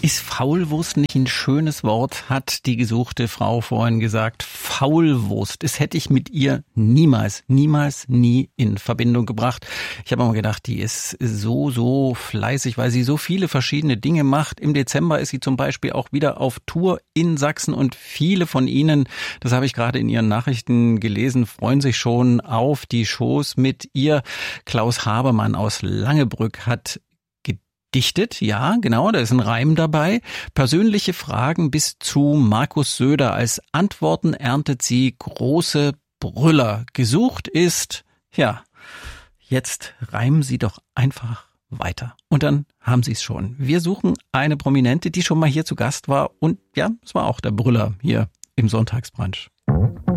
Ist Faulwurst nicht ein schönes Wort, hat die gesuchte Frau vorhin gesagt. Faulwurst, das hätte ich mit ihr nie in Verbindung gebracht. Ich habe immer gedacht, die ist so fleißig, weil sie so viele verschiedene Dinge macht. Im Dezember ist sie zum Beispiel auch wieder auf Tour in Sachsen und viele von Ihnen, das habe ich gerade in Ihren Nachrichten gelesen, freuen sich schon auf die Shows mit ihr. Klaus Habermann aus Langebrück hat dichtet, ja, genau, da ist ein Reim dabei. Persönliche Fragen bis zu Markus Söder. Als Antworten erntet sie große Brüller. Gesucht ist, ja, jetzt reimen Sie doch einfach weiter. Und dann haben Sie es schon. Wir suchen eine Prominente, die schon mal hier zu Gast war. Und ja, es war auch der Brüller hier im Sonntagsbrunch.